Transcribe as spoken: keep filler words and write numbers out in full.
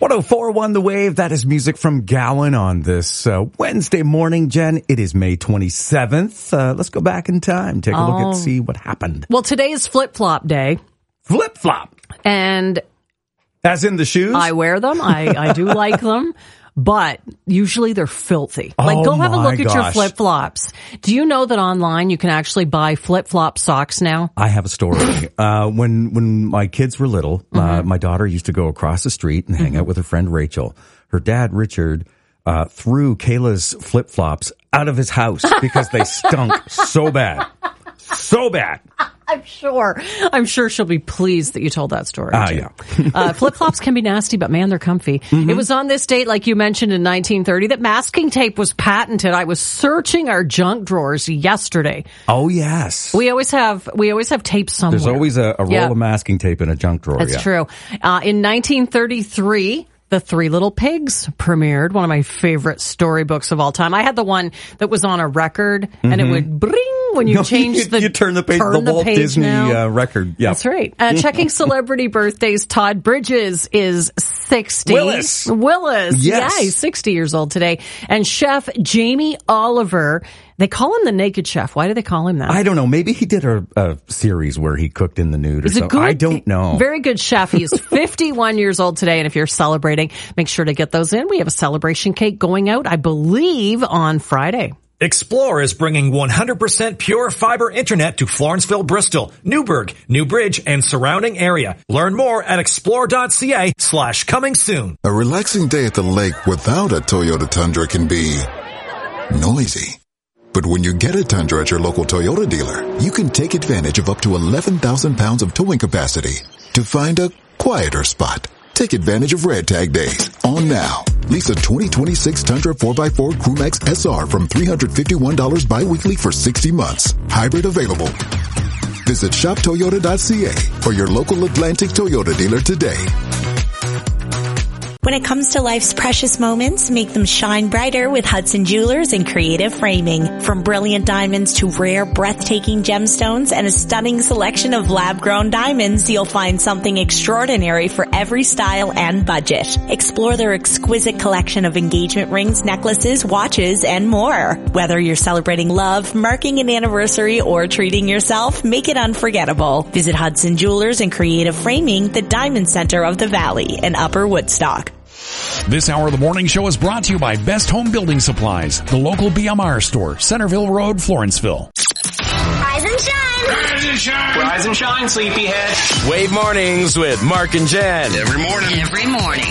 one oh four point one The Wave. That is music from Gowan on this uh, Wednesday morning, Jen. It is May twenty-seventh. Uh, let's go back in time. Take a oh. look and see what happened. Well, today is flip-flop day. Flip-flop. And as in the shoes? I wear them. I, I do like them. But usually they're filthy. Like, oh go have a look gosh. at your flip-flops. Do you know that online you can actually buy flip-flop socks now? I have a story. uh, when when my kids were little, mm-hmm. uh, my daughter used to go across the street and hang mm-hmm. out with her friend Rachel. Her dad, Richard, uh, threw Kayla's flip-flops out of his house because they stunk so bad. So bad. I'm sure. I'm sure she'll be pleased that you told that story. Ah, uh, yeah. uh, flip-flops can be nasty, but man, they're comfy. Mm-hmm. It was on this date, like you mentioned, in nineteen thirty, that masking tape was patented. I was searching our junk drawers yesterday. Oh, yes. We always have, we always have tape somewhere. There's always a, a roll yeah. of masking tape in a junk drawer. That's yeah. true. Uh, in nineteen thirty-three, The Three Little Pigs premiered, one of my favorite storybooks of all time. I had the one that was on a record, mm-hmm. and it would bring when you no, change you, the you turn the page, turn the Walt the page Disney now. Uh, record. Yeah, that's right. Uh, checking celebrity birthdays. Todd Bridges is sixty. Willis, Willis, yes. yeah, he's sixty years old today. And Chef Jamie Oliver. They call him the Naked Chef. Why do they call him that? I don't know. Maybe he did a, a series where he cooked in the nude or He's a something. good, I don't know. Very good chef. He is fifty-one years old today. And if you're celebrating, make sure to get those in. We have a celebration cake going out, I believe, on Friday. Explore is bringing one hundred percent pure fiber internet to Florenceville, Bristol, Newburgh, New Bridge, and surrounding area. Learn more at explore.ca slash coming soon. A relaxing day at the lake without a Toyota Tundra can be noisy. But when you get a Tundra at your local Toyota dealer, you can take advantage of up to eleven thousand pounds of towing capacity to find a quieter spot. Take advantage of Red Tag Days on now. Lease a twenty twenty-six Tundra four by four Crewmax S R from three hundred fifty-one dollars bi-weekly for sixty months. Hybrid available. Visit shop toyota dot c a or your local Atlantic Toyota dealer today. When it comes to life's precious moments, make them shine brighter with Hudson Jewelers and Creative Framing. From brilliant diamonds to rare, breathtaking gemstones and a stunning selection of lab-grown diamonds, you'll find something extraordinary for every style and budget. Explore their exquisite collection of engagement rings, necklaces, watches, and more. Whether you're celebrating love, marking an anniversary, or treating yourself, make it unforgettable. Visit Hudson Jewelers and Creative Framing, the Diamond Center of the Valley in Upper Woodstock. This hour of the morning show is brought to you by Best Home Building Supplies, the local B M R store, Centerville Road, Florenceville. Rise and shine. Rise and shine. Rise and shine, sleepyhead. Wave mornings with Mark and Jen. Every morning. Every morning.